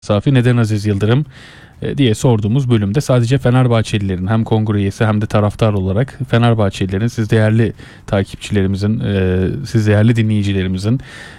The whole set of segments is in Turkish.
Safi neden Aziz Yıldırım diye sorduğumuz bölümde sadece Fenerbahçelilerin hem kongre üyesi hem de taraftar olarak Fenerbahçelilerin, siz değerli takipçilerimizin, siz değerli dinleyicilerimizin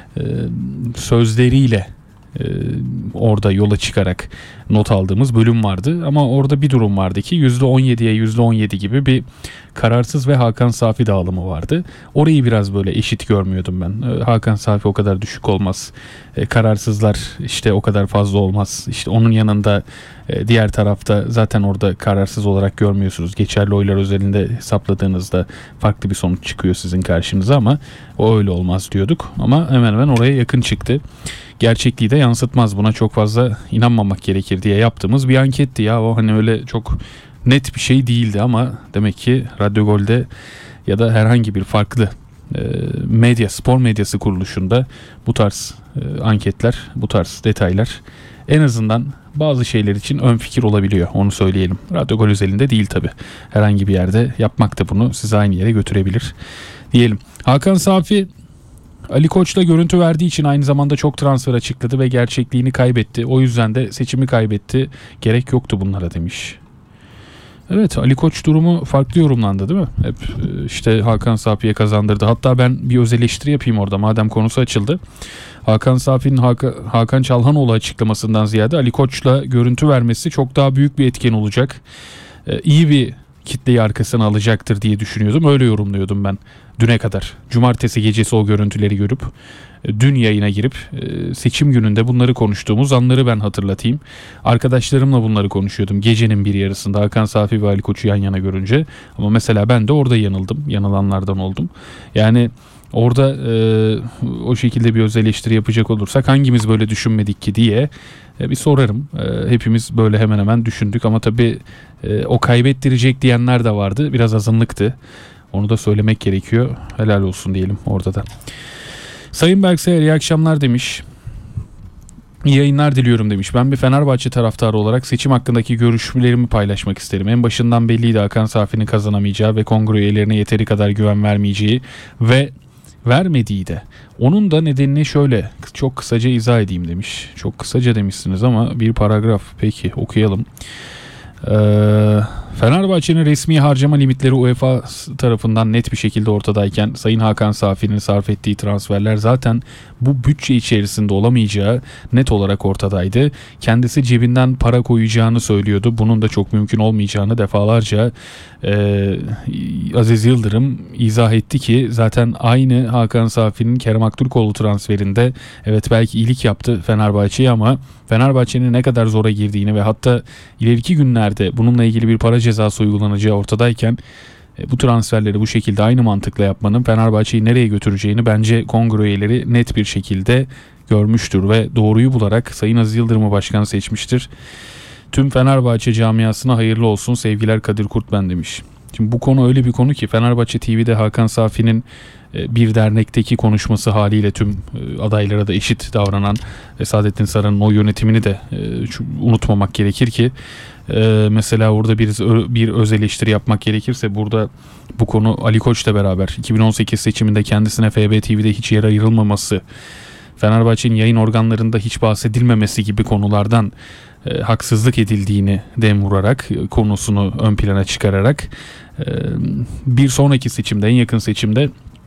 sözleriyle orada yola çıkarak not aldığımız bölüm vardı. Ama orada bir durum vardı ki %17'ye %17 gibi bir kararsız ve Hakan Safi dağılımı vardı. Orayı biraz böyle eşit görmüyordum ben. Hakan Safi o kadar düşük olmaz. Kararsızlar işte o kadar fazla olmaz. İşte onun yanında diğer tarafta zaten orada kararsız olarak görmüyorsunuz. Geçerli oylar özelinde hesapladığınızda farklı bir sonuç çıkıyor sizin karşınıza ama o öyle olmaz diyorduk. Ama hemen hemen oraya yakın çıktı. Gerçekliği de yansıtmaz. Buna çok fazla inanmamak gerekir diye yaptığımız bir anketti ya. O hani öyle çok net bir şey değildi ama demek ki Radyo Gol'de ya da herhangi bir farklı spor medyası kuruluşunda bu tarz anketler, bu tarz detaylar en azından bazı şeyler için ön fikir olabiliyor. Onu söyleyelim. Radyo Gol özelinde değil tabii. Herhangi bir yerde yapmak da bunu size aynı yere götürebilir diyelim. Hakan Safi Ali Koç'la görüntü verdiği için aynı zamanda çok transfer açıkladı ve gerçekliğini kaybetti. O yüzden de seçimi kaybetti. Gerek yoktu bunlara demiş. Evet, Ali Koç durumu farklı yorumlandı değil mi? Hep işte Hakan Safi'ye kazandırdı. Hatta ben bir öz eleştiri yapayım orada madem konusu açıldı. Hakan Safi'nin Hakan Çalhanoğlu açıklamasından ziyade Ali Koç'la görüntü vermesi çok daha büyük bir etken olacak. İyi bir kitleyi arkasına alacaktır diye düşünüyordum. Öyle yorumluyordum ben düne kadar. Cumartesi gecesi o görüntüleri görüp dün yayına girip seçim gününde bunları konuştuğumuz anları ben hatırlatayım. Arkadaşlarımla bunları konuşuyordum gecenin bir yarısında Hakan Safi ve Ali Koç'u yan yana görünce. Ama mesela ben de orada yanıldım. Yanılanlardan oldum. Yani orada o şekilde bir öz eleştiri yapacak olursak hangimiz böyle düşünmedik ki diye bir sorarım. Hepimiz böyle hemen hemen düşündük ama tabii o kaybettirecek diyenler de vardı. Biraz azınlıktı. Onu da söylemek gerekiyor. Helal olsun diyelim orada da. Sayın Berksay iyi akşamlar demiş. İyi yayınlar diliyorum demiş. Ben bir Fenerbahçe taraftarı olarak seçim hakkındaki görüşlerimi paylaşmak isterim. En başından belliydi Hakan Safi'nin kazanamayacağı ve kongre üyelerine yeteri kadar güven vermeyeceği ve vermediği de. Onun da nedenini şöyle çok kısaca izah edeyim demiş. Çok kısaca demişsiniz ama bir paragraf. Peki okuyalım. Fenerbahçe'nin resmi harcama limitleri UEFA tarafından net bir şekilde ortadayken Sayın Hakan Safi'nin sarf ettiği transferler zaten bu bütçe içerisinde olamayacağı net olarak ortadaydı. Kendisi cebinden para koyacağını söylüyordu. Bunun da çok mümkün olmayacağını defalarca Aziz Yıldırım izah etti ki zaten aynı Hakan Safi'nin Kerem Aktürkoğlu transferinde evet belki iyilik yaptı Fenerbahçe'ye ama Fenerbahçe'nin ne kadar zora girdiğini ve hatta ileriki günlerde bununla ilgili bir para cezası uygulanacağı ortadayken bu transferleri bu şekilde aynı mantıkla yapmanın Fenerbahçe'yi nereye götüreceğini bence kongre üyeleri net bir şekilde görmüştür ve doğruyu bularak Sayın Aziz Yıldırım'ı başkan seçmiştir. Tüm Fenerbahçe camiasına hayırlı olsun sevgiler Kadir Kurtben demiş. Şimdi bu konu öyle bir konu ki Fenerbahçe TV'de Hakan Safi'nin bir dernekteki konuşması haliyle tüm adaylara da eşit davranan Saadettin Saran'ın o yönetimini de unutmamak gerekir ki mesela orada bir öz eleştiri yapmak gerekirse burada bu konu Ali Koç'la beraber 2018 seçiminde kendisine FB TV'de hiç yer ayrılmaması, Fenerbahçe'nin yayın organlarında hiç bahsedilmemesi gibi konulardan haksızlık edildiğini dem vurarak konusunu ön plana çıkararak bir sonraki seçimde en yakın seçimde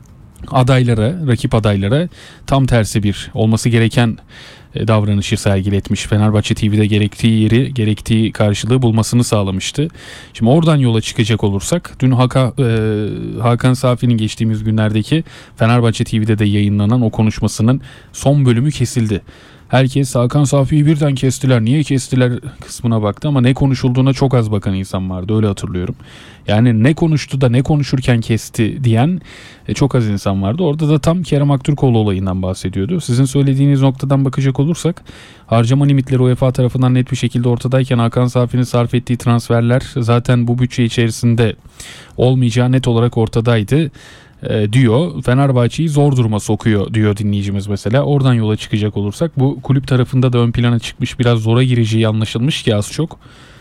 rakip adaylara tam tersi bir olması gereken davranışı sergiletmiş. Fenerbahçe TV'de gerektiği yeri, gerektiği karşılığı bulmasını sağlamıştı. Şimdi oradan yola çıkacak olursak dün Hakan Safi'nin geçtiğimiz günlerdeki Fenerbahçe TV'de de yayınlanan o konuşmasının son bölümü kesildi. Herkes Hakan Safi'yi birden kestiler. Niye kestiler kısmına baktı ama ne konuşulduğuna çok az bakan insan vardı. Öyle hatırlıyorum. Yani ne konuştu da ne konuşurken kesti diyen çok az insan vardı. Orada da tam Kerem Aktürkoğlu olayından bahsediyordu. Sizin söylediğiniz noktadan bakacak olursak harcama limitleri UEFA tarafından net bir şekilde ortadayken Hakan Safi'nin sarf ettiği transferler zaten bu bütçe içerisinde olmayacağı net olarak ortadaydı diyor. Fenerbahçe'yi zor duruma sokuyor diyor dinleyicimiz mesela. Oradan yola çıkacak olursak bu kulüp tarafında da ön plana çıkmış, biraz zora gireceği anlaşılmış ki az çok.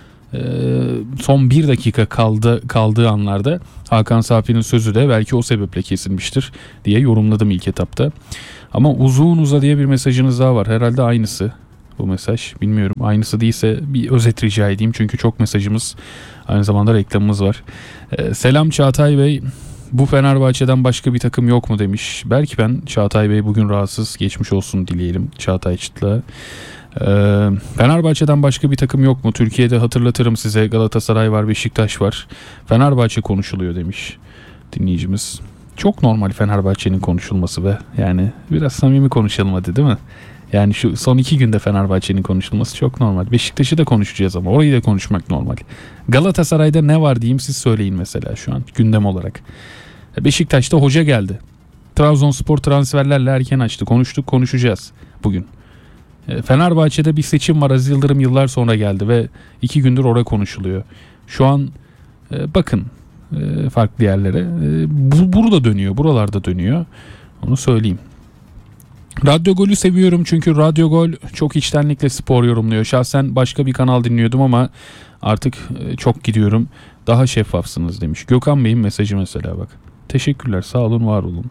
Son bir dakika kaldığı anlarda Hakan Safi'nin sözü de belki o sebeple kesilmiştir diye yorumladım ilk etapta. Ama uzun uzadıya bir mesajınız daha var. Herhalde aynısı. bu mesaj. Bilmiyorum, aynısı değilse bir özet rica edeyim. Çünkü çok mesajımız, aynı zamanda reklamımız var. Selam Çağatay Bey. Bu Fenerbahçe'den başka bir takım yok mu demiş. Belki ben, Çağatay Bey bugün rahatsız. Geçmiş olsun dileyelim Çağatay Çıtlığa. Fenerbahçe'den başka bir takım yok mu? Türkiye'de hatırlatırım size, Galatasaray var, Beşiktaş var. Fenerbahçe konuşuluyor demiş dinleyicimiz. Çok normal Fenerbahçe'nin konuşulması be. Yani biraz samimi konuşalım hadi, değil mi? Yani şu son 2 günde Fenerbahçe'nin konuşulması çok normal. Beşiktaş'ı da konuşacağız ama orayı da konuşmak normal. Galatasaray'da ne var diyeyim, siz söyleyin mesela şu an gündem olarak. Beşiktaş'ta hoca geldi. Trabzonspor transferlerle erken açtı. Konuştuk, konuşacağız bugün. Fenerbahçe'de bir seçim var. Aziz Yıldırım yıllar sonra geldi ve 2 gündür orada konuşuluyor. Şu an bakın farklı yerlere. Burada dönüyor. Buralarda dönüyor. Onu söyleyeyim. Radyo Gol'ü seviyorum çünkü Radyo Gol çok içtenlikle spor yorumluyor. Şahsen başka bir kanal dinliyordum ama artık çok gidiyorum. Daha şeffafsınız demiş. Gökhan Bey'in mesajı mesela bak. Teşekkürler, sağ olun, var olun.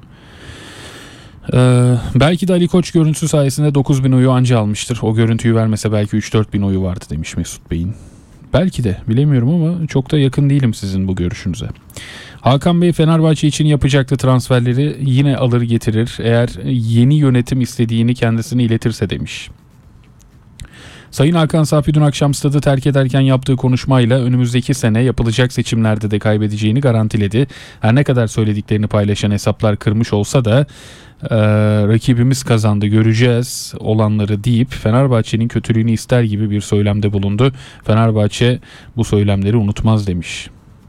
Belki de Ali Koç görüntüsü sayesinde 9.000 oyu anca almıştır. O görüntüyü vermese belki 3-4 bin oyu vardı demiş Mesut Bey'in. Belki de, bilemiyorum ama çok da yakın değilim sizin bu görüşünüze. Hakan Bey Fenerbahçe için yapacaktı transferleri, yine alır getirir eğer yeni yönetim istediğini kendisine iletirse demiş. Sayın Hakan Safi dün akşam stadı terk ederken yaptığı konuşmayla önümüzdeki sene yapılacak seçimlerde de kaybedeceğini garantiledi. Her ne kadar söylediklerini paylaşan hesaplar kırmış olsa da rakibimiz kazandı, göreceğiz olanları deyip Fenerbahçe'nin kötülüğünü ister gibi bir söylemde bulundu. Fenerbahçe bu söylemleri unutmaz demiş.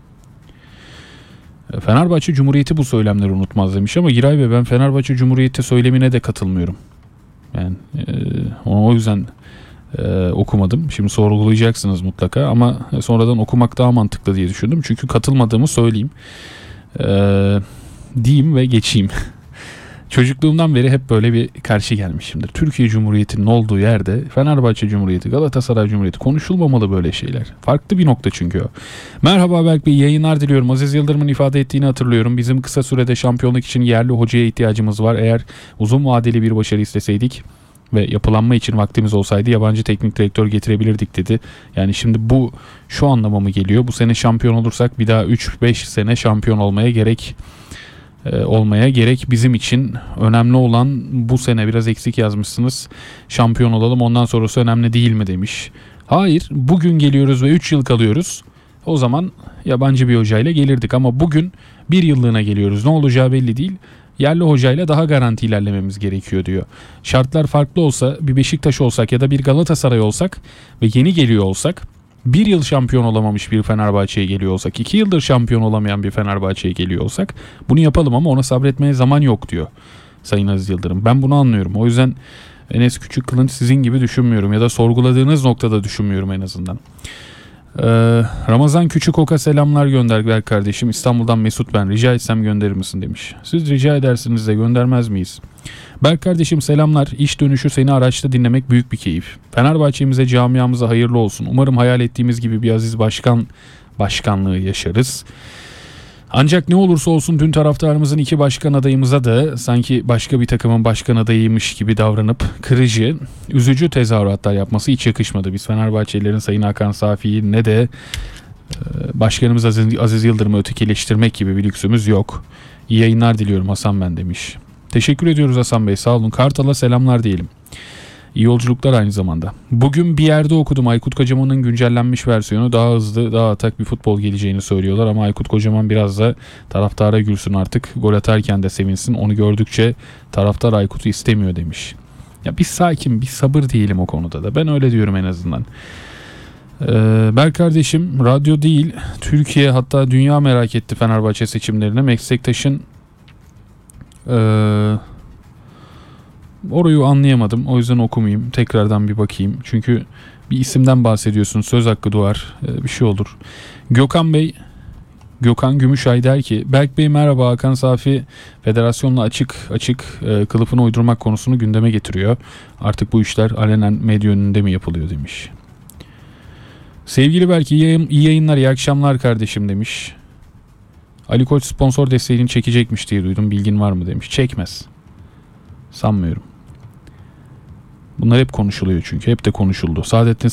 Fenerbahçe Cumhuriyeti bu söylemleri unutmaz demiş ama Giray Bey, ben Fenerbahçe Cumhuriyeti söylemine de katılmıyorum. Yani o yüzden okumadım. Şimdi sorgulayacaksınız mutlaka ama sonradan okumak daha mantıklı diye düşündüm. Çünkü katılmadığımı söyleyeyim. Diyeyim ve geçeyim. Çocukluğumdan beri hep böyle bir karşı gelmişimdir. Türkiye Cumhuriyeti'nin olduğu yerde Fenerbahçe Cumhuriyeti, Galatasaray Cumhuriyeti konuşulmamalı böyle şeyler. Farklı bir nokta çünkü o. Merhaba Berk Bey, yayınlar diliyorum. Aziz Yıldırım'ın ifade ettiğini hatırlıyorum. Bizim kısa sürede şampiyonluk için yerli hocaya ihtiyacımız var. Eğer uzun vadeli bir başarı isteseydik ve yapılanma için vaktimiz olsaydı yabancı teknik direktör getirebilirdik dedi. Yani şimdi bu şu anlama mı geliyor? Bu sene şampiyon olursak bir daha 3-5 sene şampiyon olmaya gerek bizim için. Önemli olan bu sene, biraz eksik yazmışsınız. Şampiyon olalım, ondan sonrası önemli değil mi demiş. Hayır, bugün geliyoruz ve 3 yıl kalıyoruz. O zaman yabancı bir hocayla gelirdik ama bugün 1 yıllığına geliyoruz. Ne olacağı belli değil. Yerli hocayla daha garanti ilerlememiz gerekiyor diyor. Şartlar farklı olsa, bir Beşiktaş olsak ya da bir Galatasaray olsak ve yeni geliyor olsak, 1 yıl şampiyon olamamış bir Fenerbahçe'ye geliyor olsak, 2 yıldır şampiyon olamayan bir Fenerbahçe'ye geliyor olsak bunu yapalım ama ona sabretmeye zaman yok diyor Sayın Aziz Yıldırım. Ben bunu anlıyorum. O yüzden Enes Küçükkılıç sizin gibi düşünmüyorum ya da sorguladığınız noktada düşünmüyorum en azından. Ramazan Küçükok'a selamlar gönder kardeşim. İstanbul'dan Mesut ben. Rica etsem gönderir misin demiş. Siz rica edersiniz de göndermez miyiz? Berk kardeşim selamlar. İş dönüşü seni araçta dinlemek büyük bir keyif. Fenerbahçe'mize, camiamıza hayırlı olsun. Umarım hayal ettiğimiz gibi bir Aziz başkanlığı yaşarız. Ancak ne olursa olsun dün taraftarımızın 2 başkan adayımıza da sanki başka bir takımın başkan adayıymış gibi davranıp kırıcı, üzücü tezahüratlar yapması hiç yakışmadı. Biz Fenerbahçelilerin Sayın Hakan Safi'yi ne de başkanımız Aziz Yıldırım'ı ötekileştirmek gibi bir lüksümüz yok. İyi yayınlar diliyorum Hasan ben demiş. Teşekkür ediyoruz Hasan Bey, sağ olun. Kartal'a selamlar diyelim. İyi yolculuklar aynı zamanda. Bugün bir yerde okudum, Aykut Kocaman'ın güncellenmiş versiyonu daha hızlı, daha atak bir futbol geleceğini söylüyorlar ama Aykut Kocaman biraz da taraftara gülsün artık, gol atarken de sevinsin, onu gördükçe taraftar Aykut'u istemiyor demiş. Ya bir sakin, bir sabır diyelim o konuda da, ben öyle diyorum en azından. Berk kardeşim, radyo değil Türkiye hatta dünya merak etti Fenerbahçe seçimlerini. Meslektaşın orayı anlayamadım. O yüzden okumayayım. Tekrardan bir bakayım. Çünkü bir isimden bahsediyorsun. Söz hakkı doğar. Bir şey olur. Gökhan Gümüşay der ki, Berk Bey merhaba, Hakan Safi federasyonla açık kılıfını uydurmak konusunu gündeme getiriyor. Artık bu işler alenen medya önünde mi yapılıyor demiş. Sevgili Berk, iyi yayınlar, iyi akşamlar kardeşim demiş. Ali Koç sponsor desteğini çekecekmiş diye duydum. Bilgin var mı demiş. Çekmez. Sanmıyorum. Bunlar hep konuşuluyor çünkü. Hep de konuşuldu. Saadettin